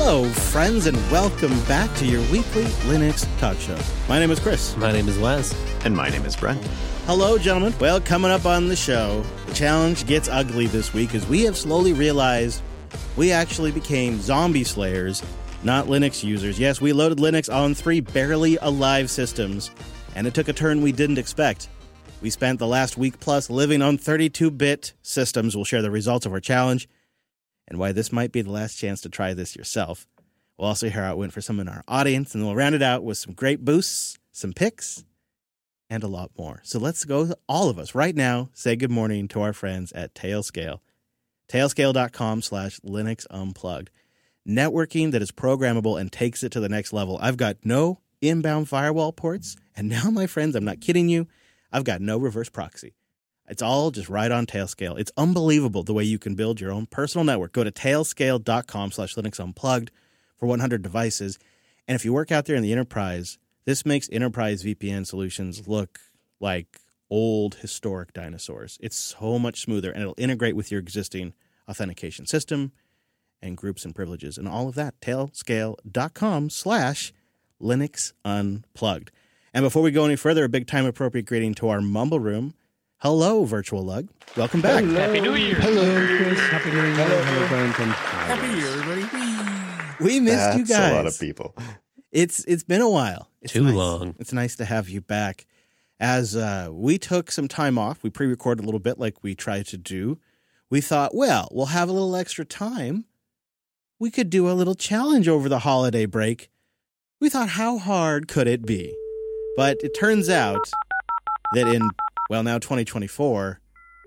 Hello, friends, and welcome back to your weekly Linux talk show. My name is Chris. My name is Wes. And my name is Brent. Hello, gentlemen. Well, coming up on the show, the challenge gets ugly this week as we have slowly realized we actually became zombie slayers, not Linux users. Yes, we loaded Linux on 3 barely alive systems, and it took a turn we didn't expect. We spent the last week plus living on 32-bit systems. We'll share the results of our challenge and why this might be the last chance to try this yourself. We'll also hear how it went for some in our audience, and we'll round it out with some great boosts, some picks, and a lot more. So let's go, all of us, right now, say good morning to our friends at Tailscale. Tailscale.com/Linux Unplugged. Networking that is programmable and takes it to the next level. I've got no inbound firewall ports, and now, my friends, I'm not kidding you, I've got no reverse proxy. It's all just right on Tailscale. It's unbelievable the way you can build your own personal network. Go to tailscale.com/Linux Unplugged for 100 devices. And if you work out there in the enterprise, this makes enterprise VPN solutions look like old historic dinosaurs. It's so much smoother, and it'll integrate with your existing authentication system and groups and privileges and all of that. Tailscale.com/Linux Unplugged. And before we go any further, a big time appropriate greeting to our Mumble Room. Hello, Virtual Lug. Welcome back. Hello. Happy New Year. Hello, Chris. Happy New Year. Hello, Brandon. Happy New Year, everybody. We missed you guys. That's a lot of people. It's been a while. It's Too nice. long. It's nice to have you back. As we took some time off, we pre-recorded a little bit like we tried to do. We thought, well, we'll have a little extra time. We could do a little challenge over the holiday break. We thought, how hard could it be? But it turns out that in, well, now 2024,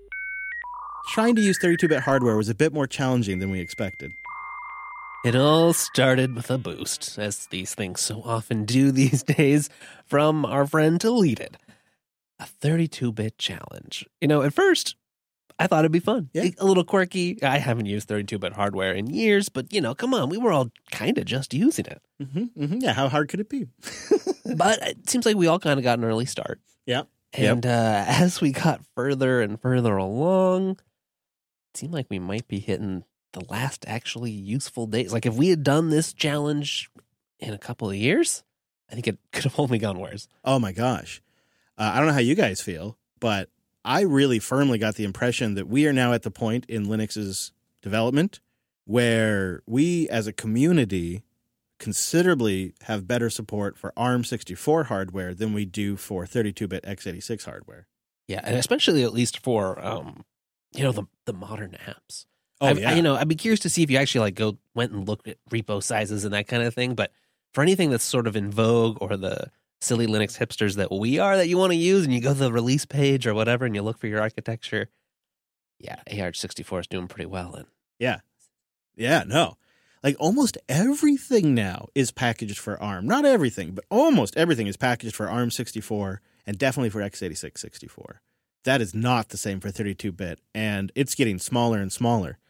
trying to use 32-bit hardware was a bit more challenging than we expected. It all started with a boost, as these things so often do these days, from our friend Deleted. A 32-bit challenge. You know, at first, I thought it'd be fun. Yeah. A little quirky. I haven't used 32-bit hardware in years, but, you know, come on, we were all kind of just using it. Yeah, how hard could it be? But it seems like we all kind of got an early start. Yeah. And as we got further and further along, it seemed like we might be hitting the last actually useful days. Like if we had done this challenge in a couple of years, I think it could have only gone worse. Oh my gosh. I don't know how you guys feel, but I really firmly got the impression that we are now at the point in Linux's development where we as a community considerably have better support for ARM64 hardware than we do for 32-bit x86 hardware. Yeah, and especially at least for you know, the modern apps. Oh, yeah. You know, I'd be curious to see if you actually like went and looked at repo sizes and that kind of thing. But for anything that's sort of in vogue or the silly Linux hipsters that we are that you want to use, and you go to the release page or whatever, and you look for your architecture, yeah, AArch64 is doing pretty well. And Yeah, no. Like almost everything now is packaged for ARM. Not everything, but almost everything is packaged for ARM64 and definitely for x86 64. That is not the same for 32-bit, and it's getting smaller and smaller.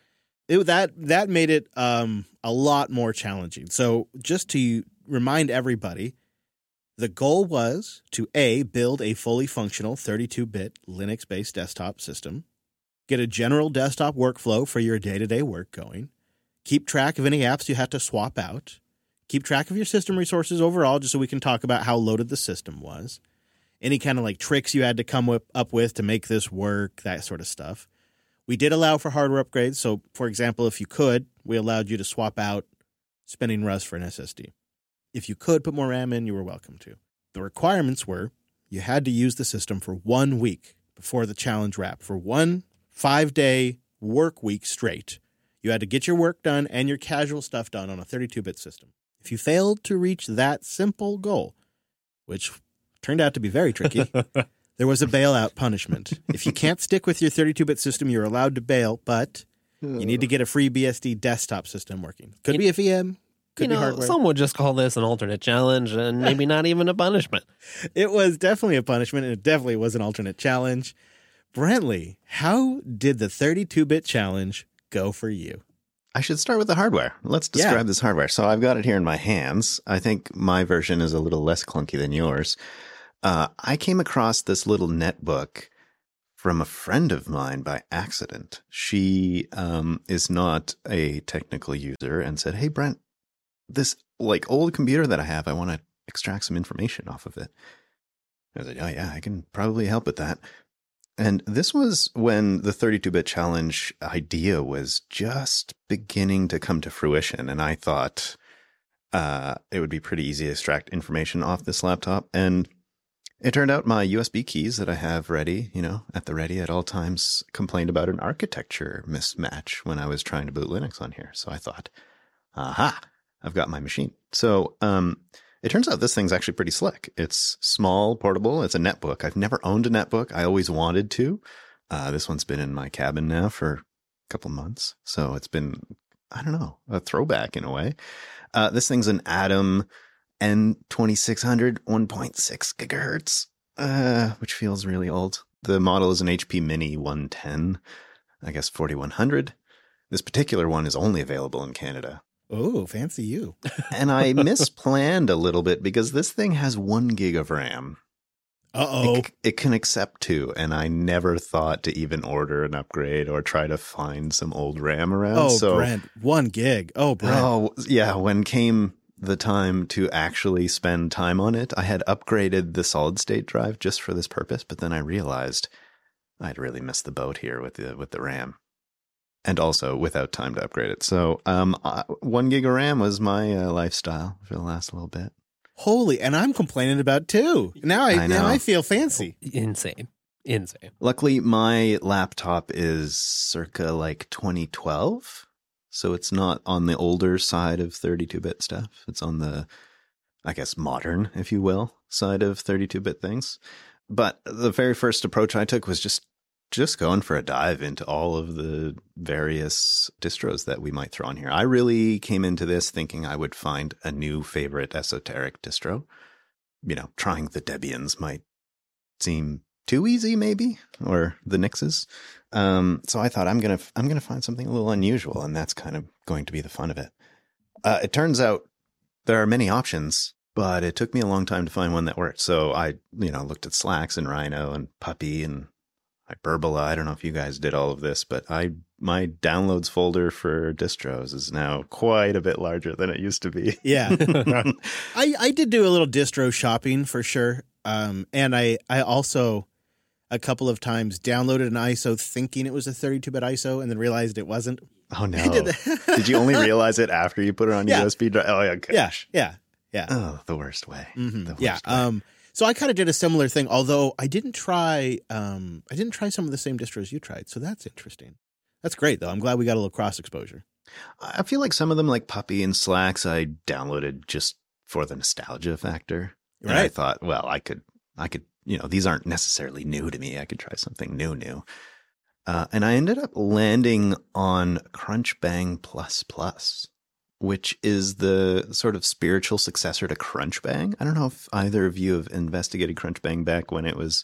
That made it a lot more challenging. So just to remind everybody, the goal was to A, build a fully functional 32-bit Linux-based desktop system, get a general desktop workflow for your day-to-day work going, keep track of any apps you have to swap out, keep track of your system resources overall just so we can talk about how loaded the system was, any kind of like tricks you had to come up with to make this work, that sort of stuff. We did allow for hardware upgrades. So, for example, if you could, we allowed you to swap out spinning Rust for an SSD. If you could put more RAM in, you were welcome to. The requirements were you had to use the system for 1 week before the challenge wrapped, for 1 5-day work week straight. You had to get your work done and your casual stuff done on a 32-bit system. If you failed to reach that simple goal, which turned out to be very tricky, there was a bailout punishment. If you can't stick with your 32-bit system, you're allowed to bail, but you need to get a free BSD desktop system working. Could be a VM, could be hardware. Some would just call this an alternate challenge and maybe not even a punishment. It was definitely a punishment, and it definitely was an alternate challenge. Brentley, how did the 32-bit challenge go for you? I should start with the hardware. Let's describe this hardware. So I've got it here in my hands. I think my version is a little less clunky than yours. I came across this little netbook from a friend of mine by accident. She is not a technical user and said, "Hey, Brent, this like old computer that I have, I want to extract some information off of it. I was like, oh yeah, I can probably help with that. And this was when the 32-bit challenge idea was just beginning to come to fruition. And I thought it would be pretty easy to extract information off this laptop. And it turned out my USB keys that I have ready, at the ready at all times, complained about an architecture mismatch when I was trying to boot Linux on here. So I thought, aha, I've got my machine. So it turns out this thing's actually pretty slick. It's small, portable. It's a netbook. I've never owned a netbook. I always wanted to. This one's been in my cabin now for a couple months. So it's been, I don't know, a throwback in a way. This thing's an Atom N2600 1.6 gigahertz, which feels really old. The model is an HP Mini 110, I guess 4100. This particular one is only available in Canada. Oh, fancy you. And I misplanned a little bit because this thing has 1 gig of RAM. Uh-oh. It can accept 2, and I never thought to even order an upgrade or try to find some old RAM around. Oh, Brent, 1 gig. Oh, Brent. Oh, yeah. When came the time to actually spend time on it, I had upgraded the solid state drive just for this purpose, but then I realized I'd really missed the boat here with the RAM. And also without time to upgrade it. So 1 gig of RAM was my lifestyle for the last little bit. Holy, and I'm complaining about 2. Now I feel fancy. Insane. Luckily, my laptop is circa like 2012. So it's not on the older side of 32-bit stuff. It's on the, I guess, modern, if you will, side of 32-bit things. But the very first approach I took was just going for a dive into all of the various distros that we might throw on here. I really came into this thinking I would find a new favorite esoteric distro. Trying the Debians might seem too easy, maybe, or the Nixes. So I thought I'm gonna find something a little unusual, and that's kind of going to be the fun of it. It turns out there are many options, but it took me a long time to find one that worked. So I, looked at Slacks and Rhino and Puppy and Hyperbola. I don't know if you guys did all of this, but my downloads folder for distros is now quite a bit larger than it used to be. Yeah. I did do a little distro shopping for sure. And I also a couple of times downloaded an ISO thinking it was a 32-bit ISO and then realized it wasn't. Oh, no. I did that. Did you only realize it after you put it on USB drive? Oh, yeah. Gosh. Yeah. Oh, the worst way. Mm-hmm. The worst way. So I kind of did a similar thing, although I didn't try some of the same distros you tried. So that's interesting. That's great, though. I'm glad we got a little cross exposure. I feel like some of them, like Puppy and Slacks, I downloaded just for the nostalgia factor. Right. And I thought, well, I could, these aren't necessarily new to me. I could try something new. And I ended up landing on CrunchBang++, which is the sort of spiritual successor to CrunchBang. I don't know if either of you have investigated CrunchBang back when it was,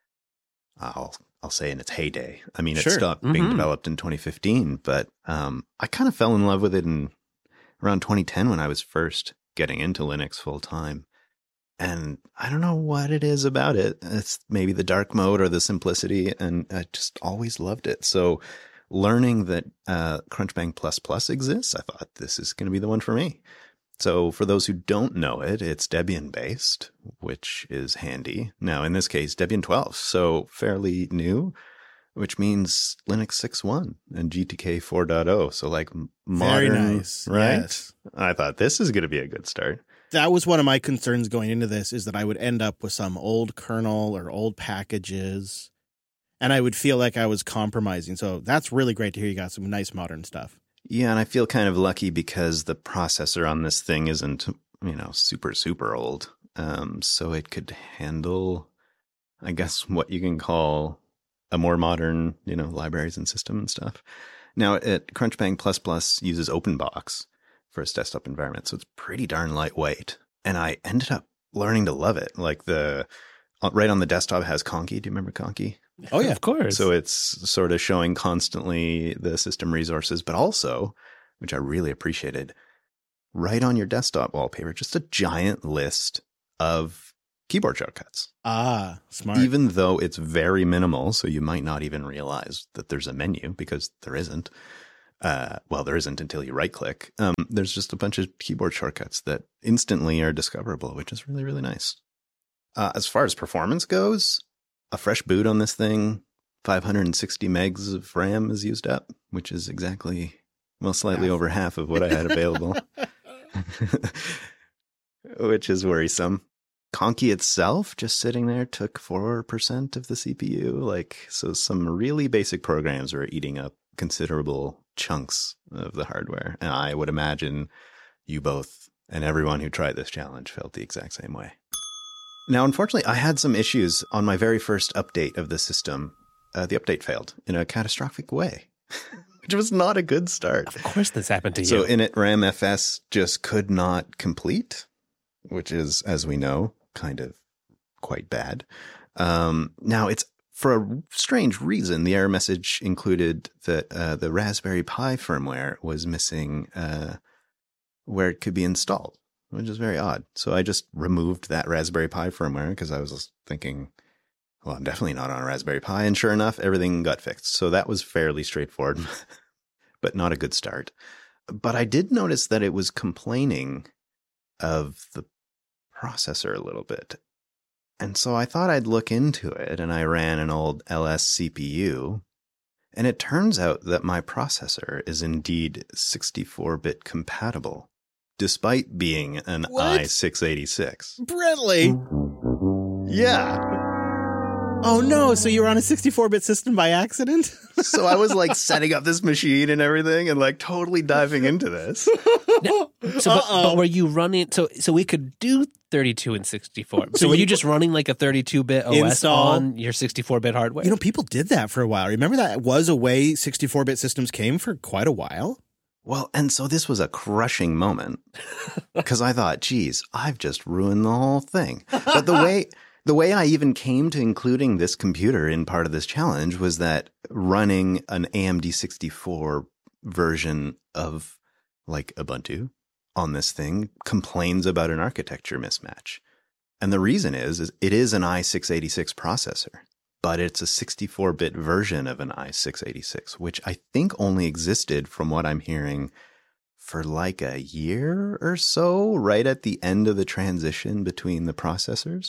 I'll say in its heyday. I mean, Sure. It stopped being developed in 2015, but I kind of fell in love with it in around 2010 when I was first getting into Linux full time. And I don't know what it is about it. It's maybe the dark mode or the simplicity, and I just always loved it. So learning that CrunchBang++ exists, I thought this is going to be the one for me. So for those who don't know it, it's Debian based, which is handy. Now, in this case, Debian 12, so fairly new, which means Linux 6.1 and GTK 4.0. So like modern, Very nice. right? Yes. I thought this is going to be a good start. That was one of my concerns going into this, is that I would end up with some old kernel or old packages, and I would feel like I was compromising. So that's really great to hear you got some nice modern stuff. Yeah, and I feel kind of lucky because the processor on this thing isn't, super, super old. So it could handle, I guess, what you can call a more modern, libraries and system and stuff. Now, CrunchBang++ uses OpenBox for its desktop environment, so it's pretty darn lightweight. And I ended up learning to love it. Like right on the desktop has Conky. Do you remember Conky? Oh, yeah. Of course. So it's sort of showing constantly the system resources, but also, which I really appreciated, right on your desktop wallpaper, just a giant list of keyboard shortcuts. Ah, smart. Even though it's very minimal, so you might not even realize that there's a menu because there isn't. Well, there isn't until you right click. There's just a bunch of keyboard shortcuts that instantly are discoverable, which is really, really nice. As far as performance goes, a fresh boot on this thing, 560 megs of RAM is used up, which is exactly, well, slightly over half of what I had available, which is worrisome. Conky itself, just sitting there, took 4% of the CPU. So some really basic programs were eating up considerable chunks of the hardware. And I would imagine you both and everyone who tried this challenge felt the exact same way. Now, unfortunately, I had some issues on my very first update of the system. The update failed in a catastrophic way, which was not a good start. Of course this happened to you. So init RAM-FS just could not complete, which is, as we know, kind of quite bad. Now, it's for a strange reason. The error message included that the Raspberry Pi firmware was missing where it could be installed, which is very odd. So I just removed that Raspberry Pi firmware because I was thinking, well, I'm definitely not on a Raspberry Pi. And sure enough, everything got fixed. So that was fairly straightforward, but not a good start. But I did notice that it was complaining of the processor a little bit. And so I thought I'd look into it, and I ran an old LS CPU. And it turns out that my processor is indeed 64-bit compatible, despite being an i686. Brentley! Yeah. Oh no, so you were on a 64-bit system by accident? So I was setting up this machine and everything and totally diving into this. But were you running, so we could do 32 and 64. So were you just running a 32-bit OS install on your 64-bit hardware? People did that for a while. Remember that was a way 64-bit systems came for quite a while? Well, and so this was a crushing moment because I thought, geez, I've just ruined the whole thing. But the way I even came to including this computer in part of this challenge was that running an AMD 64 version of Ubuntu on this thing complains about an architecture mismatch. And the reason is it is an i686 processor, but it's a 64-bit version of an i686, which I think only existed, from what I'm hearing, for a year or so, right at the end of the transition between the processors.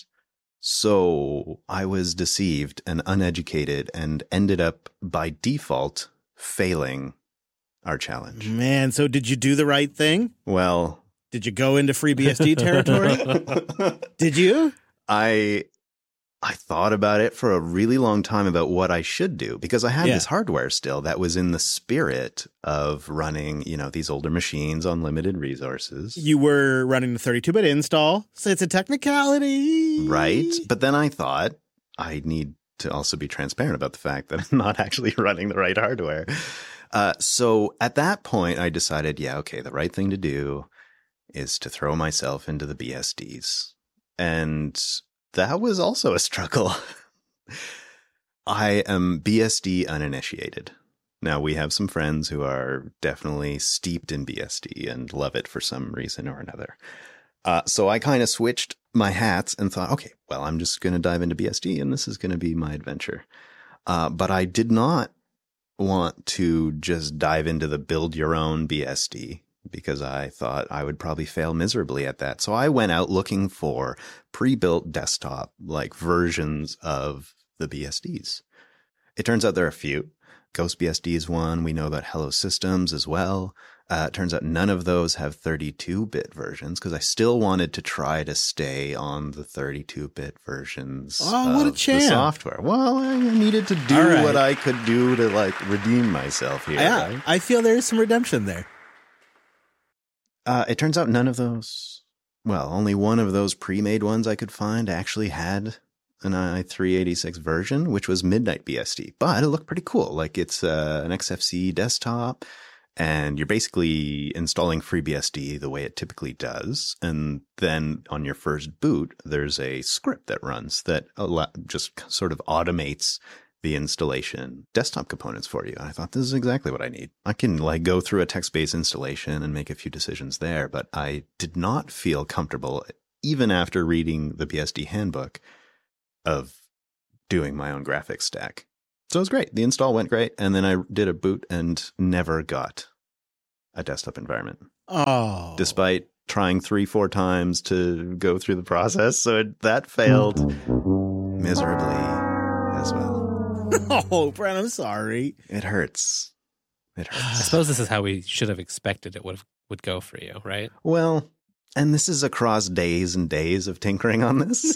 So I was deceived and uneducated and ended up by default failing our challenge. Man, so did you do the right thing? Well, did you go into FreeBSD territory? Did you? I thought about it for a really long time about what I should do, because I had this hardware still that was in the spirit of running, these older machines on limited resources. You were running the 32-bit install, so it's a technicality. Right. But then I thought I need to also be transparent about the fact that I'm not actually running the right hardware. So at that point, I decided, the right thing to do is to throw myself into the BSDs. And that was also a struggle. I am BSD uninitiated. Now, we have some friends who are definitely steeped in BSD and love it for some reason or another. So I kind of switched my hats and thought, okay, well, I'm just going to dive into BSD and this is going to be my adventure. But I did not want to just dive into the build your own BSD, because I thought I would probably fail miserably at that. So I went out looking for pre-built desktop versions of the BSDs. It turns out there are a few. Ghost BSD is one. We know about Hello Systems as well. It turns out none of those have 32-bit versions, because I still wanted to try to stay on the 32-bit versions what a of the champ. software. Well, I needed to do what I could do to redeem myself here. Yeah, right? I feel there's some redemption there. It turns out none of those, only one of those pre-made ones I could find actually had an i386 version, which was Midnight BSD. But it looked pretty cool. It's an XFCE desktop, and you're basically installing FreeBSD the way it typically does. And then on your first boot, there's a script that runs that just sort of automates the installation desktop components for you. And I thought, this is exactly what I need. I can go through a text-based installation and make a few decisions there, but I did not feel comfortable, even after reading the BSD handbook, of doing my own graphics stack. So it was great. The install went great. And then I did a boot and never got a desktop environment. Oh. Despite trying 3-4 times to go through the process. So that failed miserably as well. Oh, Brent, I'm sorry. It hurts. It I hurts. suppose this is how we should have expected it would go for you, right? Well, and this is across days and days of tinkering on this.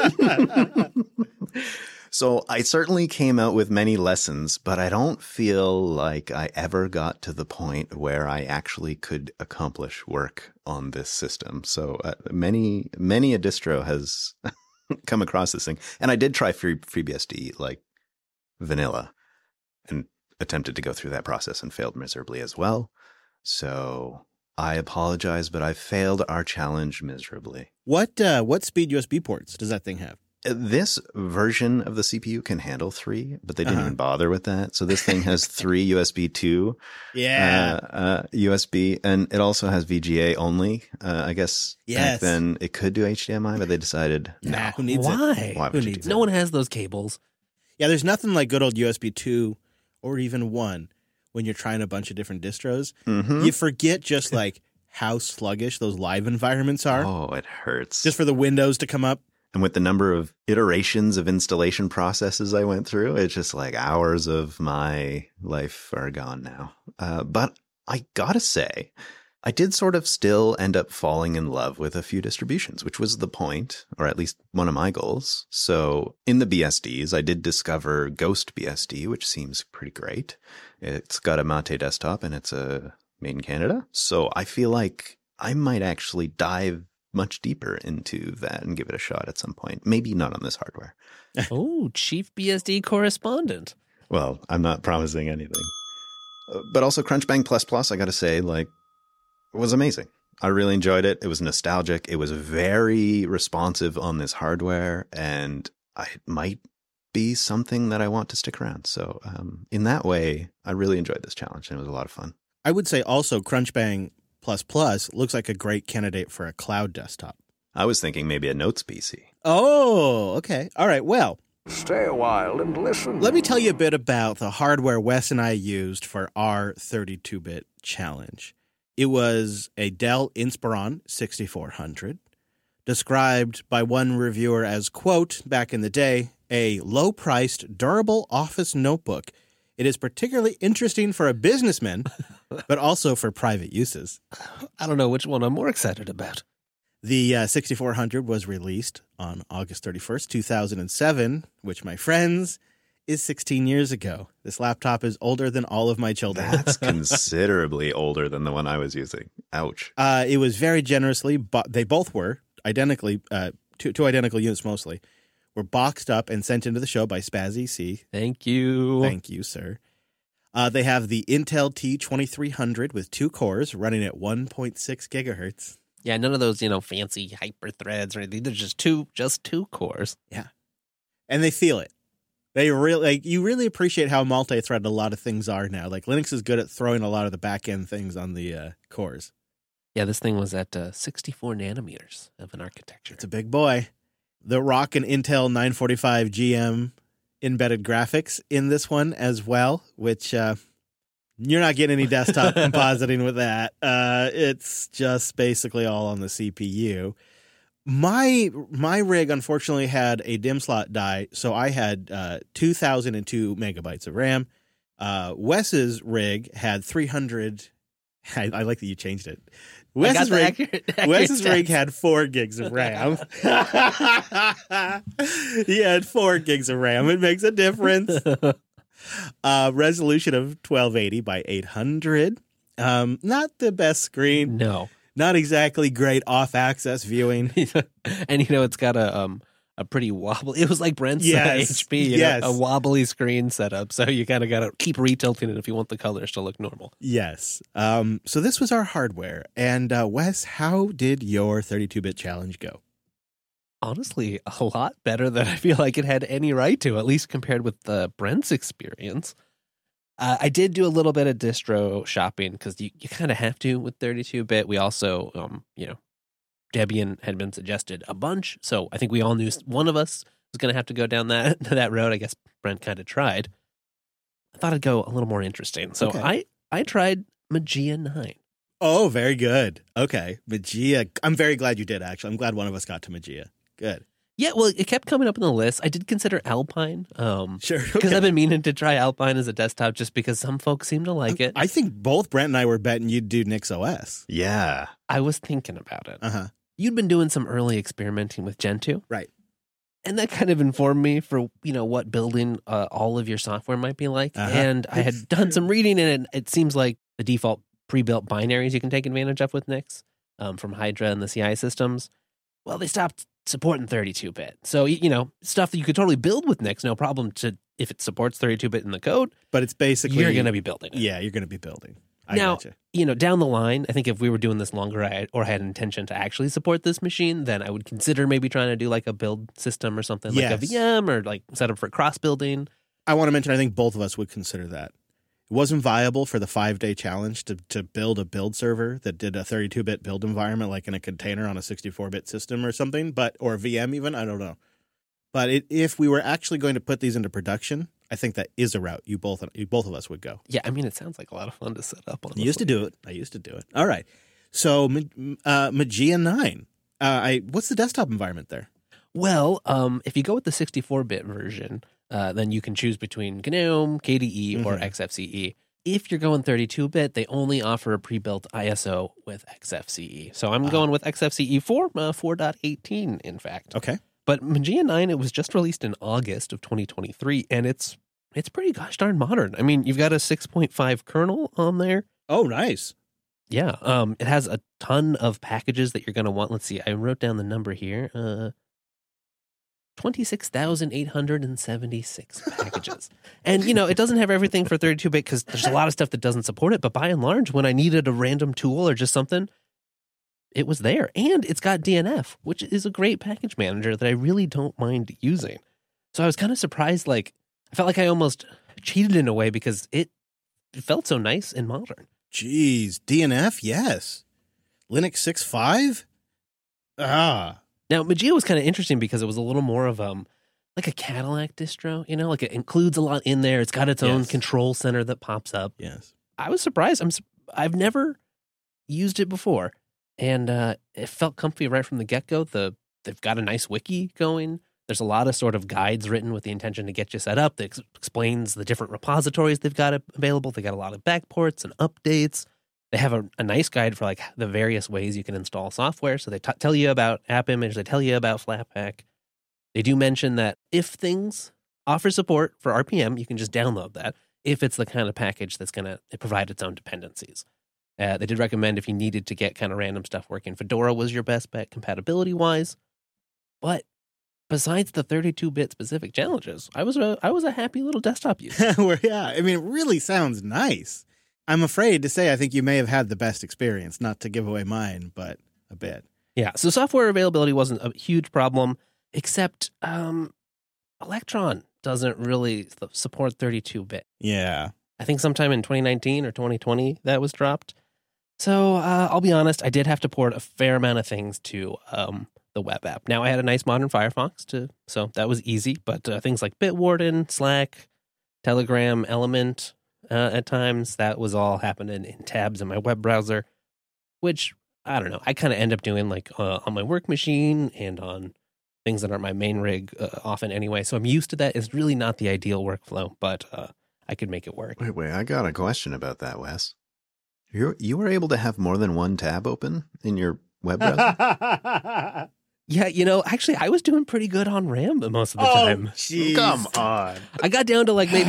So I certainly came out with many lessons, but I don't feel like I ever got to the point where I actually could accomplish work on this system. So many a distro has come across this thing. And I did try FreeBSD like vanilla and attempted to go through that process and failed miserably as well. So I apologize, but I failed our challenge miserably. What speed USB ports does that thing have? This version of the CPU can handle 3, but they didn't even bother with that. So this thing has 3 USB 2 USB, and it also has VGA only. I guess back then it could do HDMI, but they decided no. Who needs Why? Why would you do that? No one has those cables. Yeah, there's nothing like good old USB 2 or even 1 when you're trying a bunch of different distros. Mm-hmm. You forget just like how sluggish those live environments are. Oh, it hurts. Just for the windows to come up. And with the number of iterations of installation processes I went through, it's just like hours of my life are gone now. But I gotta say, I did sort of still end up falling in love with a few distributions, which was the point, or at least one of my goals. So in the BSDs, I did discover Ghost BSD, which seems pretty great. It's got a Mate desktop and it's made in Canada. So I feel like I might actually dive much deeper into that and give it a shot at some point. Maybe not on this hardware. Oh, chief BSD correspondent. Well, I'm not promising anything. But also Crunchbang++, I got to say, like, it was amazing. I really enjoyed it. It was nostalgic. It was very responsive on this hardware, and it might be something that I want to stick around. So in that way, I really enjoyed this challenge, and it was a lot of fun. I would say also Crunchbang++ looks like a great candidate for a cloud desktop. I was thinking maybe a Notes PC. Oh, okay. All right. Well, stay a while and listen. Let me tell you a bit about the hardware Wes and I used for our 32-bit challenge. It was a Dell Inspiron 6400, described by one reviewer as, quote, back in the day, a low-priced, durable office notebook. It is particularly interesting for a businessman, but also for private uses. I don't know which one I'm more excited about. The 6400 was released on August 31st, 2007, which, my friends, is 16 years ago. This laptop is older than all of my children. That's considerably older than the one I was using. Ouch. It was very generously, they both were identically, two identical units mostly, were boxed up and sent into the show by Spazzy C. Thank you. Thank you, sir. They have the Intel T2300 with 2 cores running at 1.6 gigahertz. Yeah, none of those, fancy hyper threads or anything. They're just two cores. Yeah. And they feel it. They really, you really appreciate how multi-threaded a lot of things are now. Like Linux is good at throwing a lot of the back-end things on the cores. Yeah, this thing was at 64 nanometers of an architecture. It's a big boy. The rockin' Intel 945 GM embedded graphics in this one as well, which you're not getting any desktop compositing with that. It's just basically all on the CPU. My rig, unfortunately, had a DIMM slot die, so I had 2,002 megabytes of RAM. Wes's rig had 300. I like that you changed it. Wes's rig had 4 gigs of RAM. He had 4 gigs of RAM. It makes a difference. Resolution of 1280 by 800. Not the best screen. No. Not exactly great off-axis viewing. And, it's got a pretty wobbly. It was like Brent's HP, a wobbly screen setup. So you kind of got to keep retilting it if you want the colors to look normal. Yes. So this was our hardware. And Wes, how did your 32-bit challenge go? Honestly, a lot better than I feel like it had any right to, at least compared with Brent's experience. I did do a little bit of distro shopping because you kind of have to with 32-bit. We also, Debian had been suggested a bunch, so I think we all knew one of us was going to have to go down that road. I guess Brent kind of tried. I thought I'd go a little more interesting. So Okay. I tried Magia 9. Oh, very good. Okay. Magia. I'm very glad you did, actually. I'm glad one of us got to Magia. Good. Yeah, well, it kept coming up on the list. I did consider Alpine. Sure. Because I've been meaning to try Alpine as a desktop just because some folks seem to like it. I think both Brent and I were betting you'd do Nix OS. Yeah. I was thinking about it. Uh-huh. You'd been doing some early experimenting with Gentoo. Right. And that kind of informed me for, what building all of your software might be like. Uh-huh. And I had done some reading, and it seems like the default pre-built binaries you can take advantage of with Nix from Hydra and the CI systems, well, they stopped supporting 32-bit. So, stuff that you could totally build with Nix, no problem if it supports 32-bit in the code. But it's basically... You're going to be building it. Yeah, you're going to be building. I Now, gotcha. Down the line, I think if we were doing this longer or I had intention to actually support this machine, then I would consider maybe trying to do like a build system or something, like a Yes. VM or like set up for cross-building. I want to mention, I think both of us would consider that. It wasn't viable for the 5-day challenge to build a build server that did a 32-bit build environment, like in a container on a 64-bit system or something, or a VM even. I don't know. But if we were actually going to put these into production, I think that is a route you both of us would go. Yeah, I mean, it sounds like a lot of fun to set up on. I used to do it. All right. So Magia 9. What's the desktop environment there? Well, if you go with the 64-bit version, then you can choose between GNOME, KDE, or XFCE. If you're going 32-bit, they only offer a pre-built ISO with XFCE. So I'm going with XFCE 4, 4.18, in fact. Okay. But Magia 9, it was just released in August of 2023, and it's pretty gosh darn modern. I mean, you've got a 6.5 kernel on there. Oh, nice. Yeah, it has a ton of packages that you're going to want. Let's see, I wrote down the number here. 26,876 packages. And, it doesn't have everything for 32-bit because there's a lot of stuff that doesn't support it. But by and large, when I needed a random tool or just something, it was there. And it's got DNF, which is a great package manager that I really don't mind using. So I was kind of surprised. I felt like I almost cheated in a way because it felt so nice and modern. Jeez. DNF? Yes. Linux 6.5? Ah. Now, Magia was kind of interesting because it was a little more of like a Cadillac distro, like it includes a lot in there. It's got its own control center that pops up. Yes. I was surprised. I've never used it before, and it felt comfy right from the get-go. They've got a nice wiki going. There's a lot of sort of guides written with the intention to get you set up that explains the different repositories they've got available. They got a lot of backports and updates. They have a nice guide for like the various ways you can install software. So they tell you about AppImage. They tell you about Flatpak. They do mention that if things offer support for RPM, you can just download that if it's the kind of package that's going to provide its own dependencies. They did recommend if you needed to get kind of random stuff working, Fedora was your best bet compatibility-wise. But besides the 32-bit specific challenges, I was a happy little desktop user. Yeah, I mean, it really sounds nice. I'm afraid to say I think you may have had the best experience, not to give away mine, but a bit. Yeah, so software availability wasn't a huge problem, except Electron doesn't really support 32-bit. Yeah. I think sometime in 2019 or 2020 that was dropped. So I'll be honest, I did have to port a fair amount of things to the web app. Now, I had a nice modern Firefox, so that was easy, but things like Bitwarden, Slack, Telegram, Element... at times, that was all happening in tabs in my web browser, which, I don't know, I kind of end up doing like on my work machine and on things that aren't my main rig often anyway. So I'm used to that. It's really not the ideal workflow, but I could make it work. Wait, I got a question about that, Wes. You were able to have more than one tab open in your web browser? Yeah, actually, I was doing pretty good on RAM most of the time. Geez. Come on. I got down to like maybe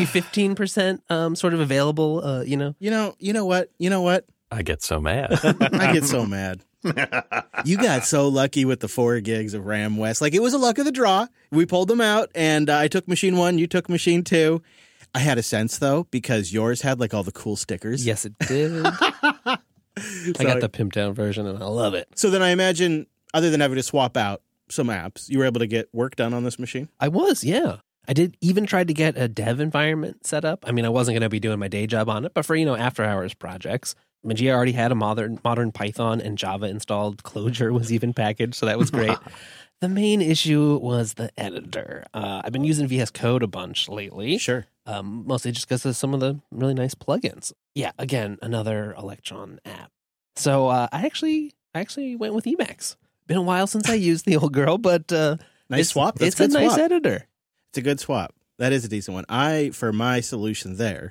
15% sort of available, You know what? I get so mad. I get so mad. You got so lucky with the 4 gigs of RAM, Wes. Like, it was a luck of the draw. We pulled them out, and I took machine 1, you took machine 2. I had a sense, though, because yours had, like, all the cool stickers. Yes, it did. I got the pimped down version, and I love it. So then I imagine, other than having to swap out some apps, you were able to get work done on this machine? I was, yeah. I did even try to get a dev environment set up. I mean, I wasn't going to be doing my day job on it, but for, after hours projects, Magia already had a modern Python and Java installed. Clojure was even packaged, so that was great. The main issue was the editor. I've been using VS Code a bunch lately. Sure. mostly just because of some of the really nice plugins. Yeah, again, another Electron app. So I actually went with Emacs. Been a while since I used the old girl, but Nice swap. That's it's a good nice swap. editor. It's a good swap. That is a decent one. For my solution there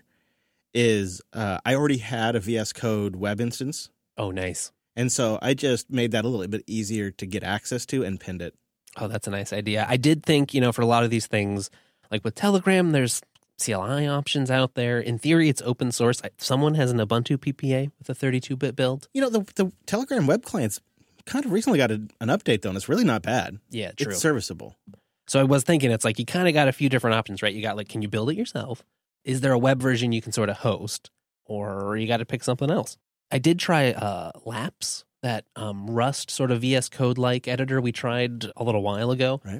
is I already had a VS Code web instance. Oh, nice. And so I just made that a little bit easier to get access to and pinned it. Oh, that's a nice idea. I did think, for a lot of these things, like with Telegram, there's CLI options out there. In theory, it's open source. Someone has an Ubuntu PPA with a 32-bit build. The Telegram web client's kind of recently got an update, though, and it's really not bad. Yeah, true. It's serviceable. So I was thinking, it's like you kind of got a few different options, right? You got like, can you build it yourself? Is there a web version you can sort of host? Or you got to pick something else. I did try Laps, that Rust sort of VS Code-like editor we tried a little while ago. Right.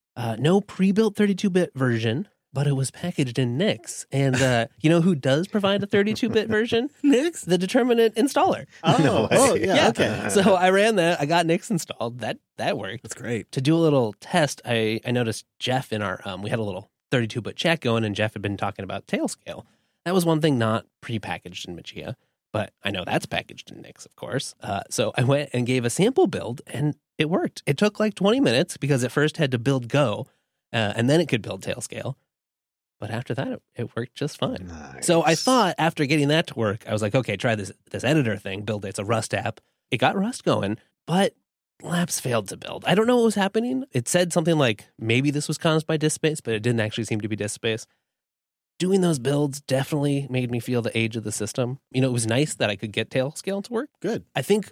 No pre-built 32-bit version, but it was packaged in Nix. And you know who does provide a 32-bit version? Nix? The Determinant installer. Oh, yeah, Yeah. okay. So I ran that. I got Nix installed. That worked. That's great. To do a little test, I noticed Jeff in our we had a little 32-bit chat going, and Jeff had been talking about Tailscale. That was one thing not pre-packaged in Mageia, but I know that's packaged in Nix, of course. So I went and gave a sample build, and it worked. It took like 20 minutes because it first had to build Go, and then it could build Tailscale. But after that, it worked just fine. Nice. So I thought after getting that to work, I was like, okay, try this editor thing, build it. It's a Rust app. It got Rust going, but Laps failed to build. I don't know what was happening. It said something like, maybe this was caused by disk space, but it didn't actually seem to be disk space. Doing those builds definitely made me feel the age of the system. It was nice that I could get Tailscale to work. Good. I think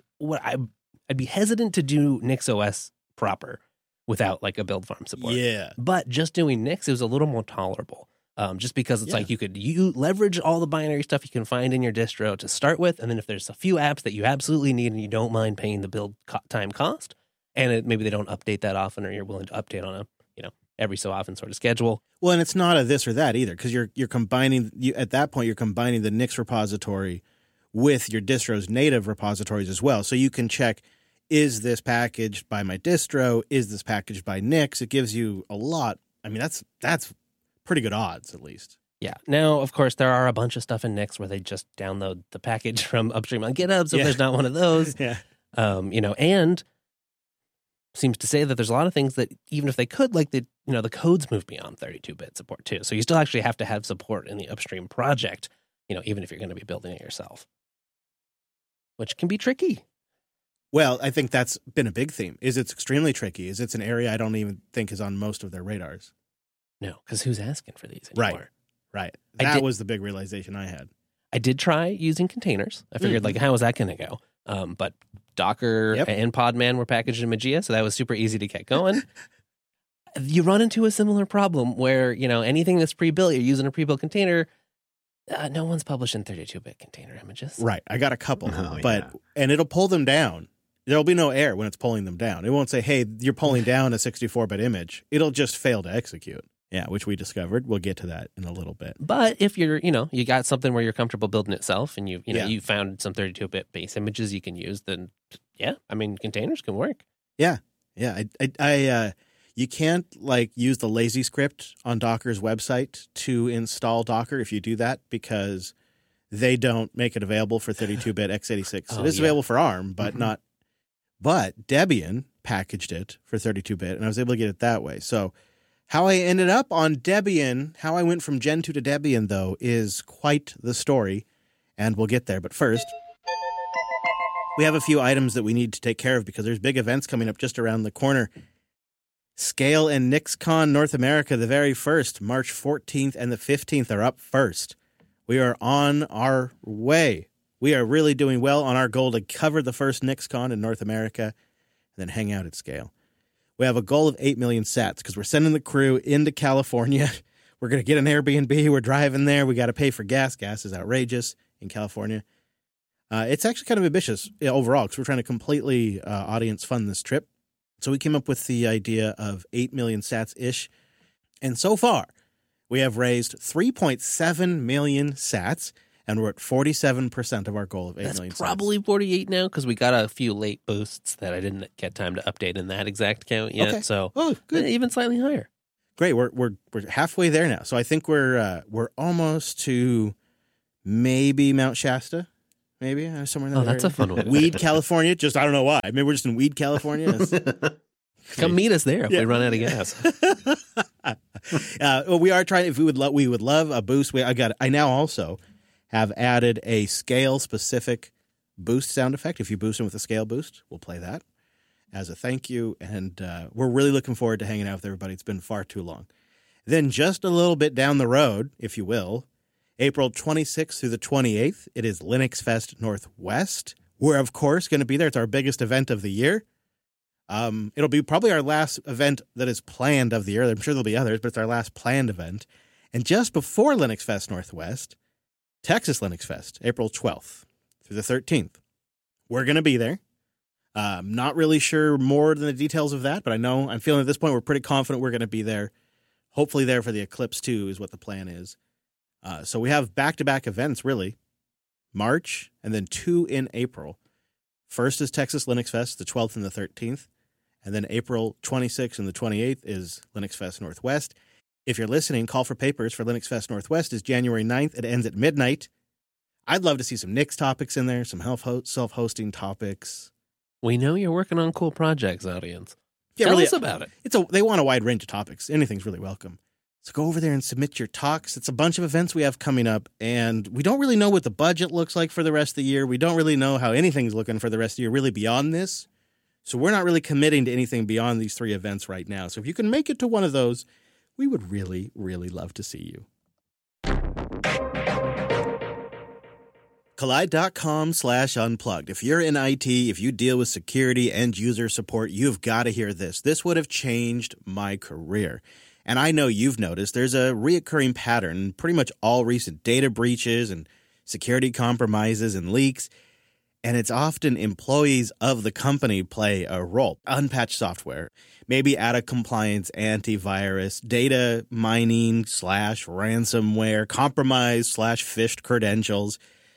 I'd be hesitant to do NixOS proper without like a build farm support. Yeah. But just doing Nix, it was a little more tolerable. Just because it's like you leverage all the binary stuff you can find in your distro to start with, and then if there's a few apps that you absolutely need and you don't mind paying the build time cost, and maybe they don't update that often, or you're willing to update on a every so often sort of schedule. Well, and it's not a this or that either, because you're combining at that point you're combining the Nix repository with your distro's native repositories as well. So you can check, is this packaged by my distro? Is this packaged by Nix? It gives you a lot. I mean, that's pretty good odds, at least. Yeah. Now, of course, there are a bunch of stuff in Nix where they just download the package from upstream on GitHub. So there's not one of those. Yeah. And seems to say that there's a lot of things that even if they could, like the codes move beyond 32-bit support too. So you still actually have to have support in the upstream project, even if you're going to be building it yourself, which can be tricky. Well, I think that's been a big theme. It's extremely tricky. It's an area I don't even think is on most of their radars. No, because who's asking for these anymore? Right. That was the big realization I had. I did try using containers. I figured, how was that going to go? But Docker and Podman were packaged in Mageia, so that was super easy to get going. You run into a similar problem where, anything that's pre-built, you're using a pre-built container. No one's publishing 32-bit container images. Right. I got a couple, and it'll pull them down. There'll be no error when it's pulling them down. It won't say, hey, you're pulling down a 64-bit image. It'll just fail to execute. Yeah, which we discovered. We'll get to that in a little bit. But if you're, you got something where you're comfortable building it self and you found some 32-bit base images you can use, then containers can work. Yeah. You can't use the lazy script on Docker's website to install Docker if you do that, because they don't make it available for 32-bit x86. It is available for ARM, but not. But Debian packaged it for 32-bit, and I was able to get it that way. So how I ended up on Debian, how I went from Gentoo to Debian, though, is quite the story, and we'll get there. But first, we have a few items that we need to take care of because there's big events coming up just around the corner. Scale and NixCon North America, the very first, March 14th and the 15th are up first. We are on our way. We are really doing well on our goal to cover the first NixCon in North America and then hang out at Scale. We have a goal of 8 million sats because we're sending the crew into California. We're going to get an Airbnb. We're driving there. We got to pay for gas. Gas is outrageous in California. It's actually kind of ambitious overall because we're trying to completely audience fund this trip. So we came up with the idea of 8 million sats-ish. And so far, we have raised 3.7 million sats, and we're at 47% of our goal of 8 million sats. That's probably 48 now because we got a few late boosts that I didn't get time to update in that exact count yet. Okay. So good. Even slightly higher. Great. We're halfway there now. So I think we're almost to maybe Mount Shasta. Maybe somewhere in that that's area. a fun one. Weed, California. Just I don't know why. Maybe we're just in Weed, California. Come meet us there if we run out of gas. Well, we are trying. If we would love a boost. I now also have added a scale specific boost sound effect. If you boost them with a scale boost, we'll play that as a thank you. And we're really looking forward to hanging out with everybody. It's been far too long. Then just a little bit down the road, if you will, April 26th through the 28th, it is Linux Fest Northwest. We're, of course, going to be there. It's our biggest event of the year. It'll be probably our last event that is planned of the year. I'm sure there'll be others, but it's our last planned event. And just before Linux Fest Northwest, Texas Linux Fest, April 12th through the 13th. We're going to be there. Not really sure more than the details of that, but I'm feeling at this point we're pretty confident we're going to be there. Hopefully there for the Eclipse 2 is what the plan is. So we have back-to-back events, really. March, and then 2 in April. First is Texas Linux Fest, the 12th and the 13th. And then April 26th and the 28th is Linux Fest Northwest. If you're listening, call for papers for Linux Fest Northwest is January 9th. It ends at midnight. I'd love to see some Nix topics in there, some self-hosting topics. We know you're working on cool projects, audience. Yeah, Tell really, us about it. They want a wide range of topics. Anything's really welcome. So go over there and submit your talks. It's a bunch of events we have coming up, and we don't really know what the budget looks like for the rest of the year. We don't really know how anything's looking for the rest of the year, really beyond this. So we're not really committing to anything beyond these 3 events right now. So if you can make it to one of those, we would really, really love to see you. Collide.com/unplugged. If you're in IT, if you deal with security and user support, you've got to hear this. This would have changed my career. And I know you've noticed there's a reoccurring pattern in pretty much all recent data breaches and security compromises and leaks. And it's often employees of the company play a role. Unpatched software, maybe out of compliance antivirus, data mining / ransomware, compromise / phished credentials.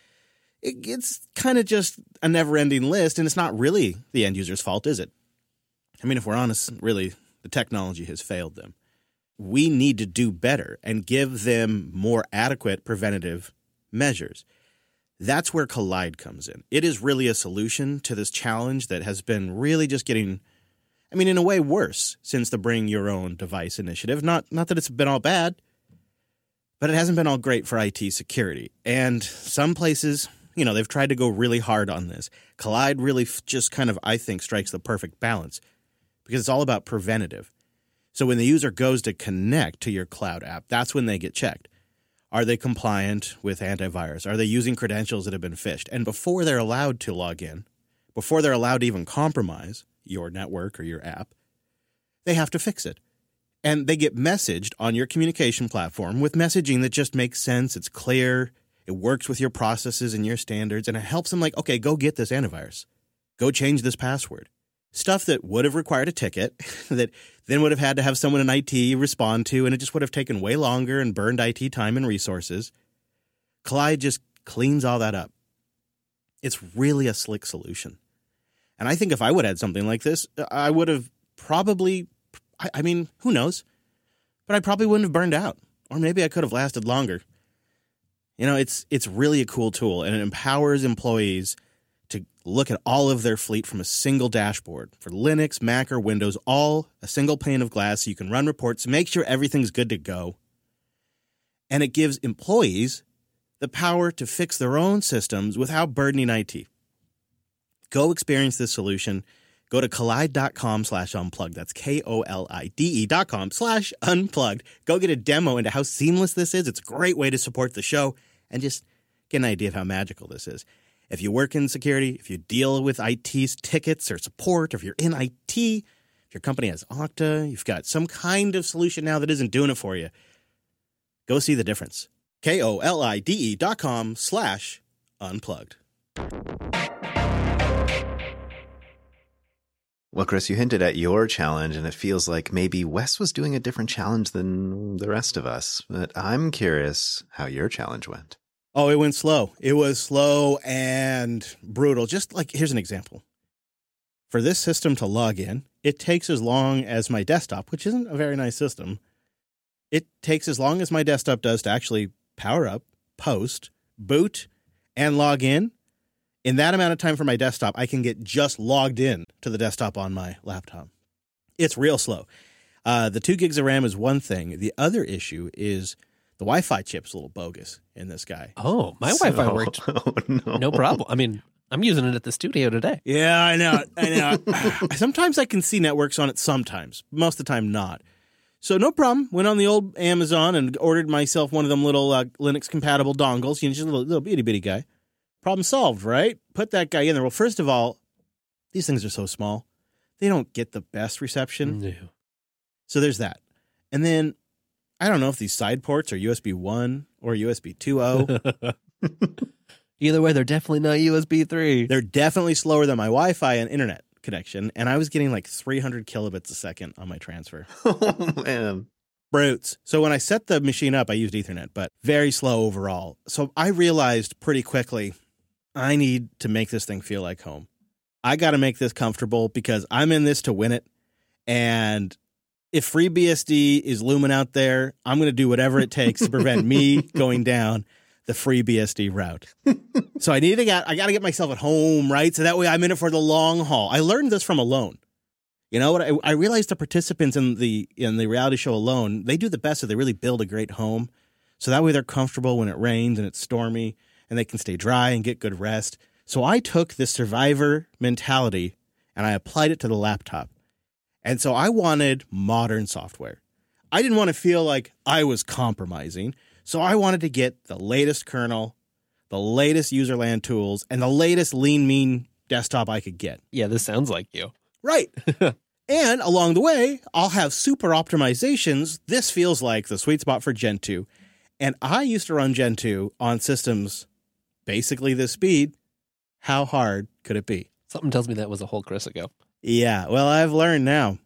It's kind of just a never-ending list, and it's not really the end user's fault, is it? I mean, if we're honest, really, the technology has failed them. We need to do better and give them more adequate preventative measures. That's where Collide comes in. It is really a solution to this challenge that has been really just getting, in a way worse since the Bring Your Own Device initiative. Not that it's been all bad, but it hasn't been all great for IT security. And some places, they've tried to go really hard on this. Collide really just kind of, I think, strikes the perfect balance because it's all about preventative. So when the user goes to connect to your cloud app, that's when they get checked. Are they compliant with antivirus? Are they using credentials that have been phished? And before they're allowed to log in, before they're allowed to even compromise your network or your app, they have to fix it. And they get messaged on your communication platform with messaging that just makes sense. It's clear. It works with your processes and your standards. And it helps them like, okay, go get this antivirus. Go change this password. Stuff that would have required a ticket that then would have had to have someone in IT respond to, and it just would have taken way longer and burned IT time and resources. Collide just cleans all that up. It's really a slick solution. And I think if I would have had something like this, I would have probably, who knows? But I probably wouldn't have burned out. Or maybe I could have lasted longer. It's really a cool tool, and it empowers employees to look at all of their fleet from a single dashboard for Linux, Mac, or Windows, all a single pane of glass so you can run reports, make sure everything's good to go. And it gives employees the power to fix their own systems without burdening IT. Go experience this solution. Go to collide.com/unplugged. That's KOLIDE.com/unplugged. Go get a demo into how seamless this is. It's a great way to support the show and just get an idea of how magical this is. If you work in security, if you deal with IT's tickets or support, or if you're in IT, if your company has Okta, you've got some kind of solution now that isn't doing it for you, go see the difference. KOLIDE.com/unplugged. Well, Chris, you hinted at your challenge, and it feels like maybe Wes was doing a different challenge than the rest of us. But I'm curious how your challenge went. Oh, it went slow. It was slow and brutal. Just like, here's an example. For this system to log in, it takes as long as my desktop, which isn't a very nice system, It takes as long as my desktop does to actually power up, post, boot, and log in. In that amount of time for my desktop, I can get just logged in to the desktop on my laptop. It's real slow. The 2 gigs of RAM is one thing. The other issue is the Wi-Fi chip's a little bogus in this guy. Oh, my Wi-Fi worked. No problem. I mean, I'm using it at the studio today. Yeah, I know. Sometimes I can see networks on it, sometimes. Most of the time, not. So no problem. Went on the old Amazon and ordered myself one of them little Linux-compatible dongles. Just a little bitty guy. Problem solved, right? Put that guy in there. Well, first of all, these things are so small. They don't get the best reception. No. So there's that. And then, I don't know if these side ports are USB 1 or USB 2.0. Either way, they're definitely not USB 3. They're definitely slower than my Wi-Fi and internet connection. And I was getting like 300 kilobits a second on my transfer. Oh, man. Brutes. So when I set the machine up, I used Ethernet, but very slow overall. So I realized pretty quickly, I need to make this thing feel like home. I got to make this comfortable because I'm in this to win it. And if FreeBSD is looming out there, I'm going to do whatever it takes to prevent me going down the FreeBSD route. So I got to get myself at home, right? So that way I'm in it for the long haul. I learned this from Alone. You know what? I realized the participants in the reality show Alone, they do the best. So they really build a great home. So that way they're comfortable when it rains and it's stormy and they can stay dry and get good rest. So I took this survivor mentality and I applied it to the laptop. And so I wanted modern software. I didn't want to feel like I was compromising. So I wanted to get the latest kernel, the latest userland tools, and the latest lean, mean desktop I could get. Yeah, this sounds like you. Right. And along the way, I'll have super optimizations. This feels like the sweet spot for Gen 2. And I used to run Gen 2 on systems basically this speed. How hard could it be? Something tells me that was a whole Chris ago. Yeah, well, I have learned now.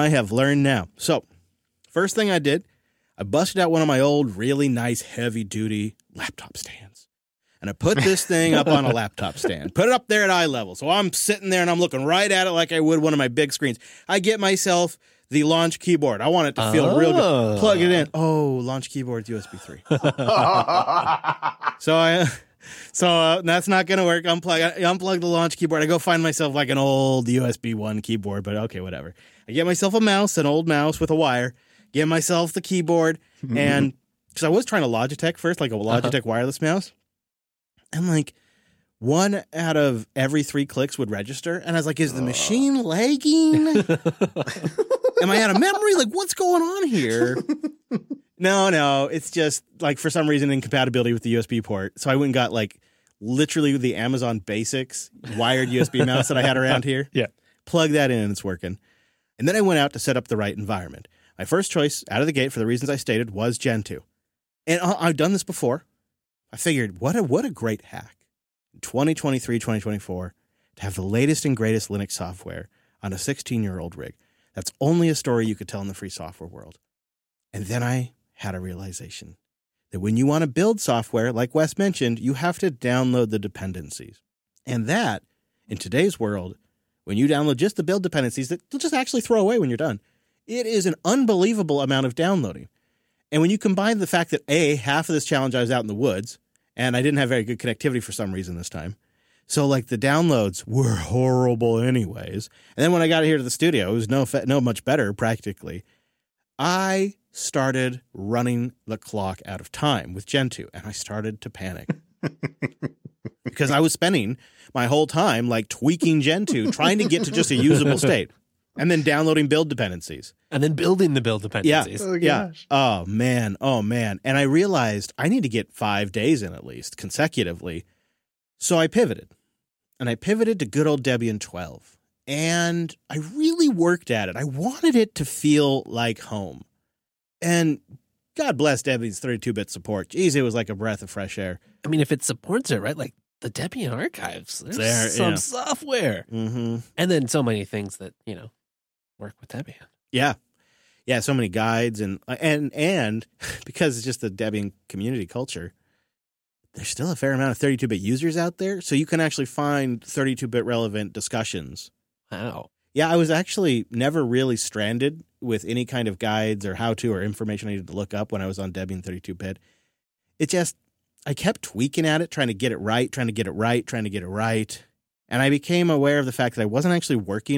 So, first thing I did, I busted out one of my old, really nice, heavy-duty laptop stands. And I put this thing up on a laptop stand. Put it up there at eye level. So I'm sitting there and I'm looking right at it like I would one of my big screens. I get myself the launch keyboard. I want it to feel real good. Plug it in. Oh, launch keyboard's USB 3. So that's not going to work. Unplug the launch keyboard. I go find myself like an old USB 1 keyboard, but okay, whatever. I get myself a mouse, an old mouse with a wire. Get myself the keyboard. And because I was trying to Logitech first, like a Logitech wireless mouse. And like 1 out of every 3 clicks would register. And I was like, is the machine lagging? Am I out of memory? Like, what's going on here? No. It's just like for some reason incompatibility with the USB port. So I went and got like literally the Amazon Basics wired USB mouse that I had around here. Yeah. Plug that in and it's working. And then I went out to set up the right environment. My first choice out of the gate for the reasons I stated was Gen 2. And I've done this before. I figured, what a great hack in 2023, 2024 to have the latest and greatest Linux software on a 16-year-old rig. That's only a story you could tell in the free software world. And then I had a realization that when you want to build software, like Wes mentioned, you have to download the dependencies. And that, in today's world, when you download just the build dependencies that you'll just actually throw away when you're done, it is an unbelievable amount of downloading. And when you combine the fact that, A, half of this challenge I was out in the woods, and I didn't have very good connectivity for some reason this time. So, like, the downloads were horrible anyways. And then when I got here to the studio, it was no much better, practically. I started running the clock out of time with Gen 2, and I started to panic. Because I was spending my whole time, like, tweaking Gen 2, trying to get to just a usable state. And then downloading build dependencies. And then building the build dependencies. Yeah. Yeah. Oh, man. And I realized I need to get 5 days in at least consecutively. So I pivoted. And I pivoted to good old Debian 12. And I really worked at it. I wanted it to feel like home. And God bless Debian's 32-bit support. Jeez, it was like a breath of fresh air. I mean, if it supports it, right? Like the Debian archives, there's some software. Mm-hmm. And then so many things that, work with Debian. Yeah. Yeah, so many guides and because it's just the Debian community culture, there's still a fair amount of 32-bit users out there, so you can actually find 32-bit relevant discussions. Wow. Yeah, I was actually never really stranded with any kind of guides or how-to or information I needed to look up when I was on Debian 32-bit. It just, I kept tweaking at it, trying to get it right. And I became aware of the fact that I wasn't actually working